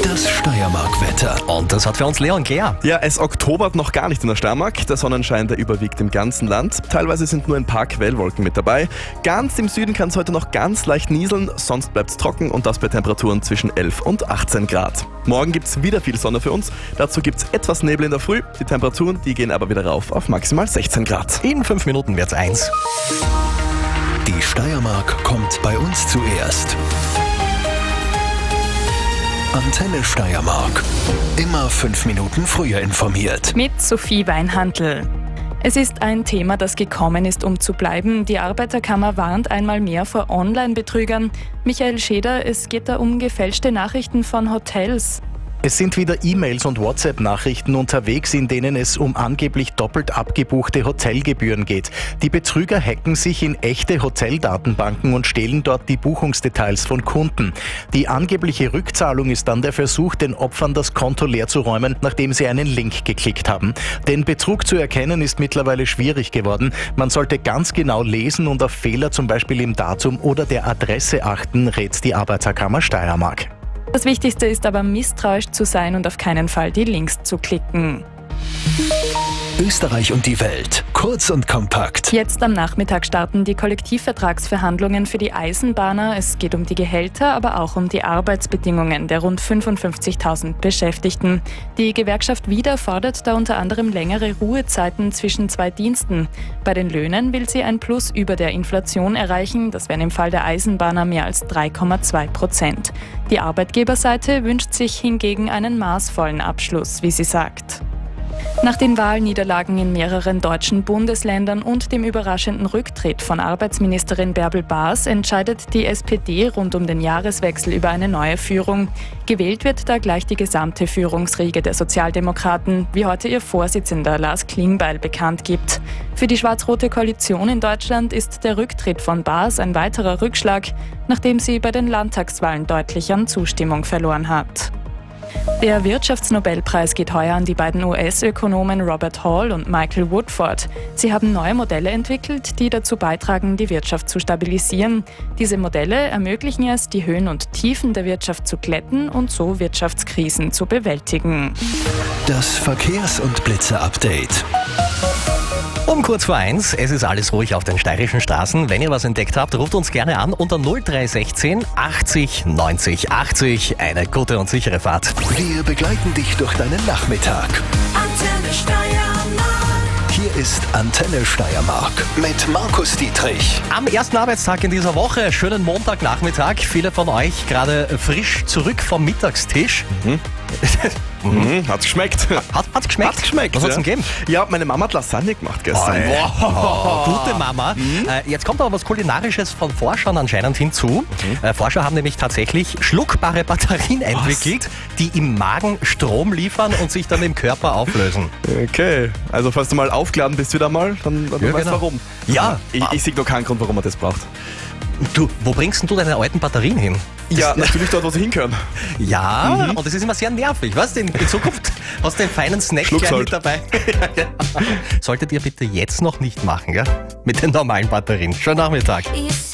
Das Steiermark-Wetter. Und das hat für uns Leon Gehr. Ja, es oktobert noch gar nicht in der Steiermark. Der Sonnenschein, der überwiegt im ganzen Land. Teilweise sind nur ein paar Quellwolken mit dabei. Ganz im Süden kann es heute noch ganz leicht nieseln, sonst bleibt es trocken und das bei Temperaturen zwischen 11 und 18 Grad. Morgen gibt es wieder viel Sonne für uns. Dazu gibt es etwas Nebel in der Früh. Die Temperaturen, die gehen aber wieder rauf auf maximal 16 Grad. In 5 Minuten wird's 1. Die Steiermark kommt bei uns zuerst. Antenne Steiermark. Immer 5 Minuten früher informiert. Mit Sophie Weinhandl. Es ist ein Thema, das gekommen ist, um zu bleiben. Die Arbeiterkammer warnt einmal mehr vor Online-Betrügern. Michael Scheder, es geht da um gefälschte Nachrichten von Hotels. Es sind wieder E-Mails und WhatsApp-Nachrichten unterwegs, in denen es um angeblich doppelt abgebuchte Hotelgebühren geht. Die Betrüger hacken sich in echte Hoteldatenbanken und stehlen dort die Buchungsdetails von Kunden. Die angebliche Rückzahlung ist dann der Versuch, den Opfern das Konto leer zu räumen, nachdem sie einen Link geklickt haben. Den Betrug zu erkennen ist mittlerweile schwierig geworden. Man sollte ganz genau lesen und auf Fehler zum Beispiel im Datum oder der Adresse achten, rät die Arbeiterkammer Steiermark. Das Wichtigste ist aber, misstrauisch zu sein und auf keinen Fall die Links zu klicken. Österreich und die Welt. Kurz und kompakt. Jetzt am Nachmittag starten die Kollektivvertragsverhandlungen für die Eisenbahner. Es geht um die Gehälter, aber auch um die Arbeitsbedingungen der rund 55.000 Beschäftigten. Die Gewerkschaft WIDA fordert da unter anderem längere Ruhezeiten zwischen 2 Diensten. Bei den Löhnen will sie ein Plus über der Inflation erreichen. Das wären im Fall der Eisenbahner mehr als 3,2%. Die Arbeitgeberseite wünscht sich hingegen einen maßvollen Abschluss, wie sie sagt. Nach den Wahlniederlagen in mehreren deutschen Bundesländern und dem überraschenden Rücktritt von Arbeitsministerin Bärbel Baas entscheidet die SPD rund um den Jahreswechsel über eine neue Führung. Gewählt wird da gleich die gesamte Führungsriege der Sozialdemokraten, wie heute ihr Vorsitzender Lars Klingbeil bekannt gibt. Für die schwarz-rote Koalition in Deutschland ist der Rücktritt von Baas ein weiterer Rückschlag, nachdem sie bei den Landtagswahlen deutlich an Zustimmung verloren hat. Der Wirtschaftsnobelpreis geht heuer an die beiden US-Ökonomen Robert Hall und Michael Woodford. Sie haben neue Modelle entwickelt, die dazu beitragen, die Wirtschaft zu stabilisieren. Diese Modelle ermöglichen es, die Höhen und Tiefen der Wirtschaft zu glätten und so Wirtschaftskrisen zu bewältigen. Das Verkehrs- und Blitzer-Update. Um kurz vor 1, es ist alles ruhig auf den steirischen Straßen. Wenn ihr was entdeckt habt, ruft uns gerne an unter 0316 80 90 80. Eine gute und sichere Fahrt. Wir begleiten dich durch deinen Nachmittag. Antenne Steiermark. Hier ist Antenne Steiermark mit Markus Dietrich. Am ersten Arbeitstag in dieser Woche, schönen Montagnachmittag. Viele von euch gerade frisch zurück vom Mittagstisch. Hat's geschmeckt. Hat's geschmeckt? Hat's geschmeckt. Was hat's denn gegeben? Ja, meine Mama hat Lasagne gemacht gestern. Gute Mama. Jetzt kommt aber was Kulinarisches von Forschern anscheinend hinzu. Forscher haben nämlich tatsächlich schluckbare Batterien entwickelt, die im Magen Strom liefern und sich dann im Körper auflösen. Okay, also falls du mal aufgeladen bist wieder mal, dann weißt du genau. warum. Ja. Ich sehe noch keinen Grund, warum man das braucht. Du, wo bringst denn du deine alten Batterien hin? Ja, natürlich dort, wo sie hinkönnen. Ja, und das ist immer sehr nervig, weißt du? In Zukunft hast du den feinen Snack gleich mit dabei. Solltet ihr bitte jetzt noch nicht machen, gell? Mit den normalen Batterien. Schönen Nachmittag.